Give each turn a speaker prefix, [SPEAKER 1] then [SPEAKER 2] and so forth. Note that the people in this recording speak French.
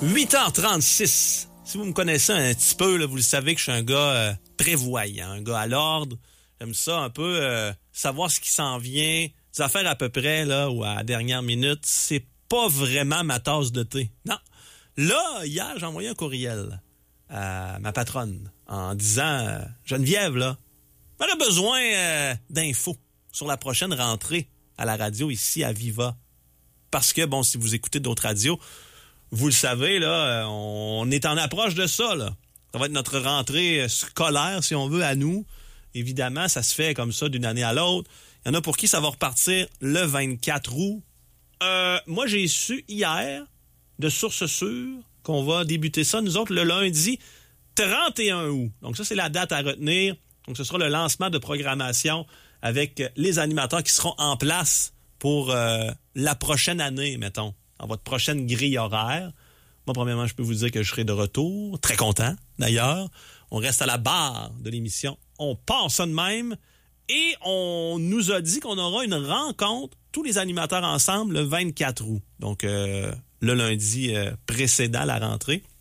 [SPEAKER 1] 8h36. Si vous me connaissez un petit peu, là, vous le savez que je suis un gars prévoyant, un gars à l'ordre. J'aime ça un peu savoir ce qui s'en vient, des affaires à peu près là ou à la dernière minute. C'est pas vraiment ma tasse de thé. Non. Là, hier, j'ai envoyé un courriel à ma patronne en disant Geneviève, là, j'aurais besoin d'infos sur la prochaine rentrée à la radio ici à Viva. Parce que, bon, si vous écoutez d'autres radios, vous le savez, là, on est en approche de ça, là. Ça va être notre rentrée scolaire, si on veut, à nous. Évidemment, ça se fait comme ça d'une année à l'autre. Il y en a pour qui ça va repartir le 24 août. Moi, j'ai su hier, de sources sûres, qu'on va débuter ça, nous autres, le lundi 31 août. Donc ça, c'est la date à retenir. Donc ce sera le lancement de programmation avec les animateurs qui seront en place pour la prochaine année, mettons, dans votre prochaine grille horaire. Moi, premièrement, je peux vous dire que je serai de retour. Très content, d'ailleurs. On reste à la barre de l'émission. On part ça de même. Et on nous a dit qu'on aura une rencontre, tous les animateurs ensemble, le 24 août. Donc, le lundi précédent la rentrée.